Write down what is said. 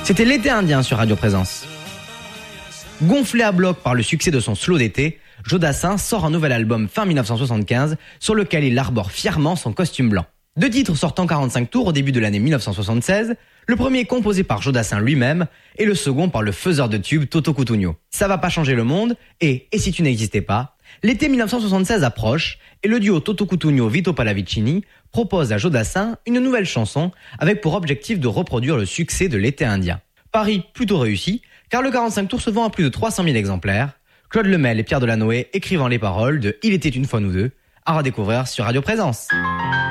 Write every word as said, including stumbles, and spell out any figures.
C'était l'été indien sur Radio Présence. Gonflé à bloc par le succès de son slow d'été, Jodassin sort un nouvel album fin dix-neuf cent soixante-quinze sur lequel il arbore fièrement son costume blanc. Deux titres sortant quarante-cinq tours au début de l'année dix-neuf cent soixante-seize, le premier composé par Jodassin lui-même et le second par le faiseur de tubes Toto Cutugno. Ça va pas changer le monde et, et si tu n'existais pas, l'été dix-neuf cent soixante-seize approche et le duo Toto Cutugno-Vito Pallavicini propose à Jodassin une nouvelle chanson avec pour objectif de reproduire le succès de l'été indien. Pari plutôt réussi, car le quarante-cinq tours se vend à plus de trois cent mille exemplaires, Claude Lemel et Pierre Delanoë écrivant les paroles de « Il était une fois nous deux », à redécouvrir sur Radio Présence.